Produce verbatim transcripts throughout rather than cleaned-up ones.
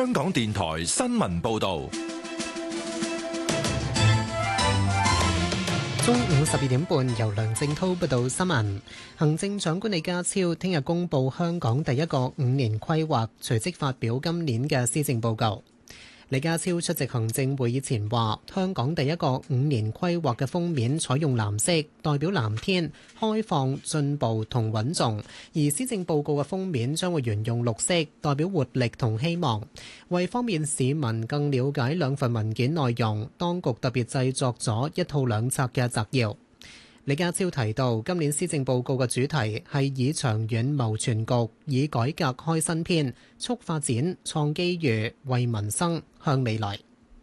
香港電台新聞報道。 中午十二點半，由梁正滔報道新聞。行政長官李家超聽日公布香港第一個五年規劃，隨即發表今年嘅施政報告。李家超出席行政會議前話，香港第一個五年規劃嘅封面採用藍色，代表藍天、開放、進步同穩重；而施政報告嘅封面將會沿用綠色，代表活力同希望。為方便市民更了解兩份文件內容，當局特別製作咗一套兩冊嘅摘要。李家超提到，今年施政報告嘅主題係以長遠謀全局，以改革開新篇，促發展、創機遇，為民生向未來。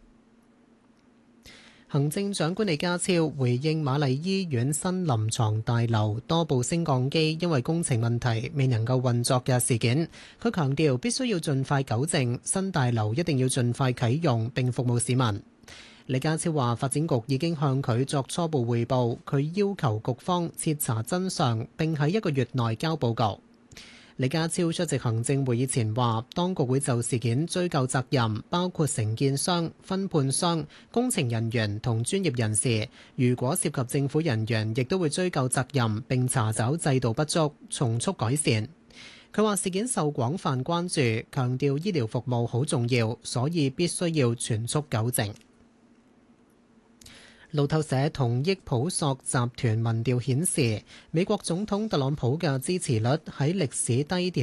行政長官李家超回應瑪麗醫院新臨床大樓多部升降機因為工程問題未能夠運作嘅事件，佢強調必須要盡快糾正，新大樓一定要盡快啟用並服務市民。李家超話，發展局已經向佢作初步匯報，佢要求局方徹查真相，並喺一個月內交報告。李家超出席行政會議前話，當局會就事件追究責任，包括承建商、分判商、工程人員同專業人士。如果涉及政府人員，亦都會追究責任，並查找制度不足，從速改善。佢話事件受廣泛關注，強調醫療服務好重要，所以必須要全速糾正。路透社同益普索集團民調顯示，美國總統特朗普嘅支持率喺歷史低點